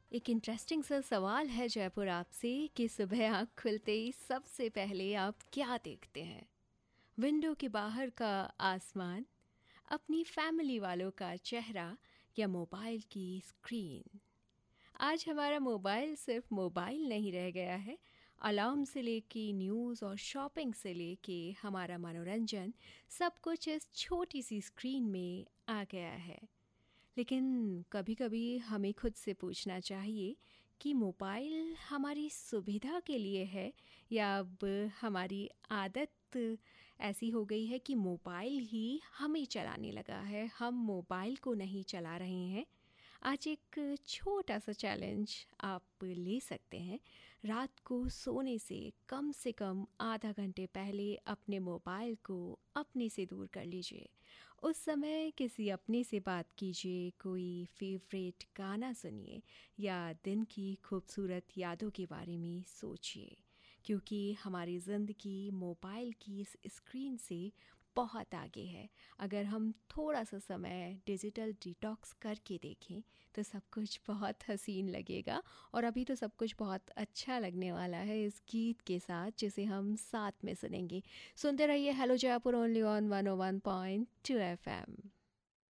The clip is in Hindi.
एक इंटरेस्टिंग सा सवाल है जयपुर आपसे कि सुबह आँख खुलते ही सबसे पहले आप क्या देखते हैं? विंडो के बाहर का आसमान, अपनी फैमिली वालों का चेहरा या मोबाइल की स्क्रीन? आज हमारा मोबाइल सिर्फ मोबाइल नहीं रह गया है। अलार्म से लेके न्यूज़ और शॉपिंग से लेके हमारा मनोरंजन, सब कुछ इस छोटी सी स्क्रीन में आ गया है। लेकिन कभी-कभी हमें खुद से पूछना चाहिए कि मोबाइल हमारी सुविधा के लिए है या अब हमारी आदत ऐसी हो गई है कि मोबाइल ही हमें चलाने लगा है, हम मोबाइल को नहीं चला रहे हैं। आज एक छोटा सा चैलेंज आप ले सकते हैं। रात को सोने से कम आधा घंटे पहले अपने मोबाइल को अपने से दूर कर लीजिए। उस समय किसी अपने से बात कीजिए, कोई फेवरेट गाना सुनिए या दिन की खूबसूरत यादों के बारे में सोचिए, क्योंकि हमारी ज़िंदगी मोबाइल की इस स्क्रीन से बहुत आगे है। अगर हम थोड़ा सा समय डिजिटल डिटॉक्स करके देखें तो सब कुछ बहुत हसीन लगेगा। और अभी तो सब कुछ बहुत अच्छा लगने वाला है इस गीत के साथ, जिसे हम साथ में सुनेंगे। सुनते रहिए hello Jaipur only on 101.2 FM।